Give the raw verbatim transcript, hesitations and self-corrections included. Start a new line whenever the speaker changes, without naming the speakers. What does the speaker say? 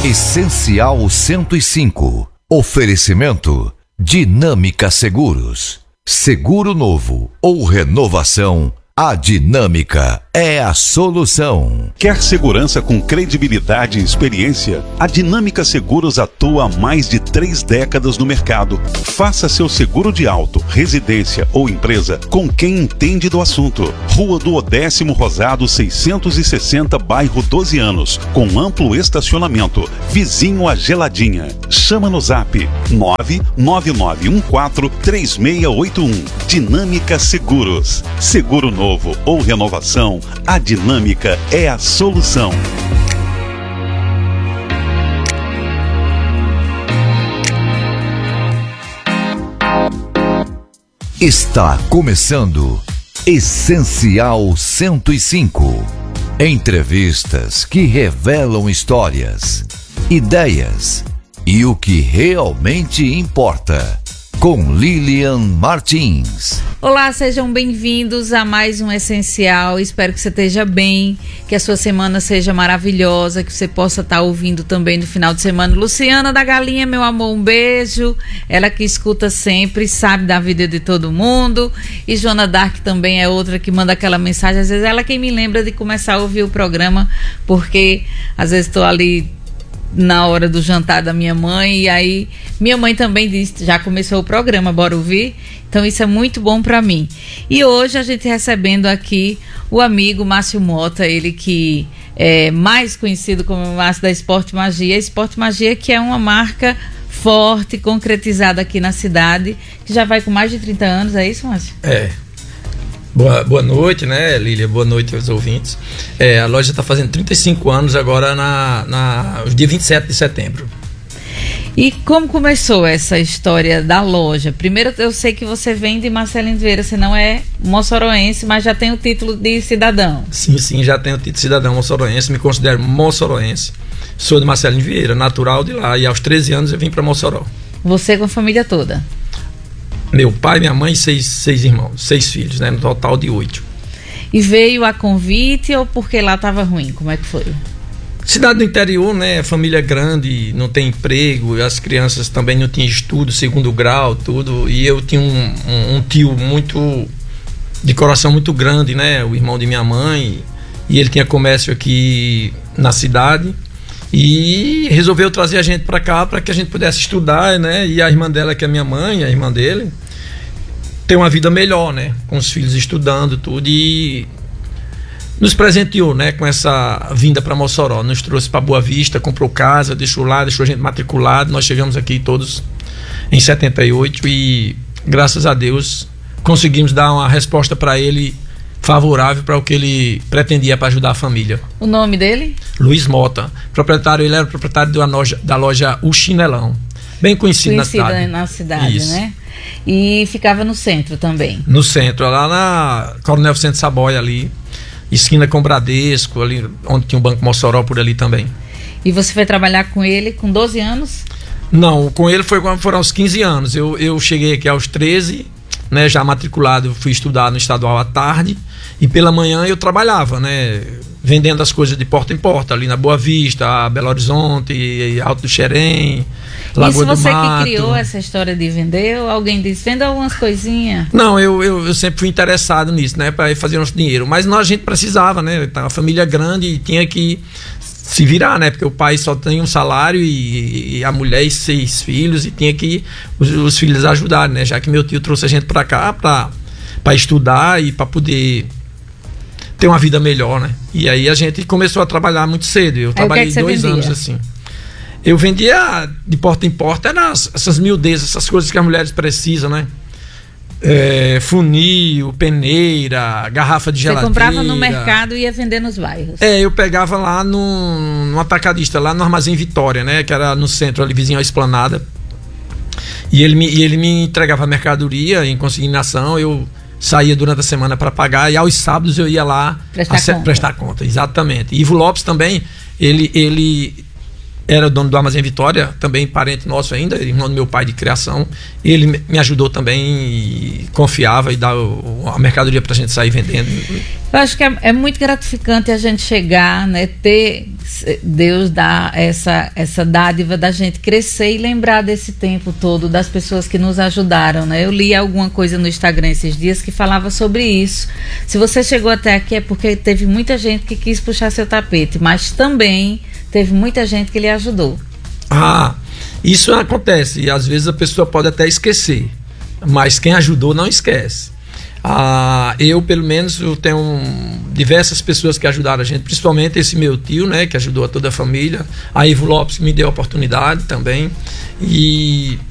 Essencial cento e cinco. Oferecimento Dinâmica Seguros. Seguro novo ou renovação, a Dinâmica é a solução.
Quer segurança com credibilidade e experiência? A Dinâmica Seguros atua há mais de três décadas no mercado. Faça seu seguro de auto, residência ou empresa com quem entende do assunto. Rua do Odécimo Rosado seiscentos e sessenta, bairro doze anos, com amplo estacionamento, vizinho à Geladinha. Chama no zap nove nove nove um quatro três seis oito um. Dinâmica Seguros. Seguro novo ou renovação, a Dinâmica é a solução.
Está começando Essencial cento e cinco. Entrevistas que revelam histórias, ideias e o que realmente importa. Com Lilian Martins.
Olá, sejam bem-vindos a mais um Essencial. Espero que você esteja bem, que a sua semana seja maravilhosa, que você possa estar ouvindo também no final de semana. Luciana da Galinha, meu amor, um beijo. Ela que escuta sempre, sabe da vida de todo mundo. E Joana Dark também é outra que manda aquela mensagem. Às vezes ela é quem me lembra de começar a ouvir o programa, porque às vezes estou ali na hora do jantar da minha mãe, e aí minha mãe também disse, já começou o programa, bora ouvir? Então isso é muito bom para mim. E hoje a gente recebendo aqui o amigo Márcio Mota, ele que é mais conhecido como Márcio da Esporte Magia. Esporte Magia, que é uma marca forte, concretizada aqui na cidade, que já vai com mais de trinta anos, é isso, Márcio?
É. Boa, boa noite, né, Lília? Boa noite aos ouvintes. É, a loja está fazendo trinta e cinco anos agora, na, na, dia vinte e sete de setembro.
E como começou essa história da loja? Primeiro, eu sei que você vem de Marcelino Vieira, você não é moçoroense, mas já tem o título de cidadão.
Sim, sim, já tenho o título de cidadão moçoroense, me considero moçoroense. Sou de Marcelino Vieira, natural de lá, e aos treze anos eu vim para Mossoró.
Você com a família toda?
Meu pai, minha mãe e seis, seis irmãos, seis filhos, né? No total de oito.
E veio a convite ou porque lá estava ruim? Como é que foi?
Cidade do interior, né? Família grande, não tem emprego, as crianças também não tinham estudo, segundo grau, tudo. E eu tinha um, um, um tio muito, de coração muito grande, né? O irmão de minha mãe. E ele tinha comércio aqui na cidade. E resolveu trazer a gente para cá para que a gente pudesse estudar, né? E a irmã dela, que é minha mãe, a irmã dele, ter uma vida melhor, né? Com os filhos estudando, tudo. E nos presenteou, né? Com essa vinda para Mossoró. Nos trouxe para Boa Vista, comprou casa, deixou lá, deixou a gente matriculado. Nós chegamos aqui todos em setenta e oito e, graças a Deus, conseguimos dar uma resposta para ele favorável para o que ele pretendia para ajudar a família.
O nome dele?
Luiz Mota. Proprietário, ele era proprietário da loja, da loja O Chinelão. Bem conhecido
Conhecida
na cidade.
na cidade,
Isso.
Né? E ficava no centro também.
No centro, lá na Coronel Vicente Saboia ali, esquina com Bradesco, ali onde tinha o Banco Mossoró por ali também.
E você foi trabalhar com ele com doze anos?
Não, com ele foi quando foram aos quinze anos. Eu, eu cheguei aqui aos treze, né, já matriculado, fui estudar no estadual à tarde, e pela manhã eu trabalhava, né, vendendo as coisas de porta em porta, ali na Boa Vista, Belo Horizonte, Alto do Xerém, Lagoa do Mato.
Isso você que criou essa história de vender, ou alguém disse, venda algumas coisinhas?
Não, eu, eu, eu sempre fui interessado nisso, né, para fazer nosso dinheiro, mas nós, a gente precisava, né, a família grande e tinha que se virar, né, porque o pai só tem um salário e, e a mulher e seis filhos, e tinha que os, os filhos ajudarem, né, já que meu tio trouxe a gente para cá para para estudar e para poder ter uma vida melhor, né? E aí a gente começou a trabalhar muito cedo. Eu aí trabalhei que é que dois vendia? anos assim. Eu vendia de porta em porta, eram essas miudezas, essas coisas que as mulheres precisam, né? É, funil, peneira, garrafa de geladeira.
Você comprava no mercado e ia vender nos bairros?
É, eu pegava lá no, no atacadista, lá no Armazém Vitória, né? Que era no centro, ali vizinho à Esplanada. E ele me, e ele me entregava a mercadoria em consignação, eu saía durante a semana para pagar, e aos sábados eu ia lá
prestar,
a,
conta.
prestar conta. Exatamente. Ivo Lopes também, ele, ele era o dono do Armazém Vitória, também parente nosso ainda, irmão do meu pai de criação. Ele me ajudou também e confiava e dava a mercadoria pra gente sair vendendo.
Eu acho que é, é muito gratificante a gente chegar, né, ter, Deus dá essa, essa dádiva da gente crescer e lembrar desse tempo todo, das pessoas que nos ajudaram, né? Eu li alguma coisa no Instagram esses dias que falava sobre isso. Se você chegou até aqui é porque teve muita gente que quis puxar seu tapete, mas também teve muita gente que lhe ajudou.
Ah, isso acontece e às vezes a pessoa pode até esquecer, mas quem ajudou não esquece. Ah, eu, pelo menos, eu tenho diversas pessoas que ajudaram a gente, principalmente esse meu tio, né, que ajudou a toda a família, a Ivo Lopes, que me deu a oportunidade também, e